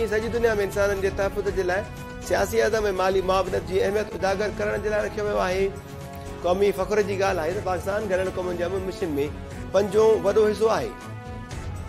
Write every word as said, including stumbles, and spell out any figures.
ॾींहुं सॼी दुनिया में इंसाननि जे तहफ़ुज़ जे लाइ सियासी अदम ऐं माली मुआवनत जी अहमियत उजागर करण जे लाइ रखियो वियो आहे। क़ौमी फ़ख़्र जी ॻाल्हि आहे त पाकिस्तान घणनि क़ौमुनि जे अमन मिशन में पंजो वॾो हिसो आहे।